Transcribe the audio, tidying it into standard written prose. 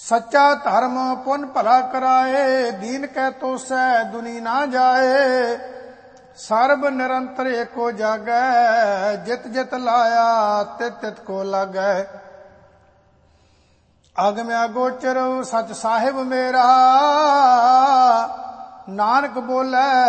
सच्चा धर्म पुन भला कराए, दीन कै तोसै दुनी ना जाए। सर्ब निरंतर एको जागै, जित जित लाया तित तित को लागै। आगम्या गोचर सच साहिब मेरा, नानक बोलै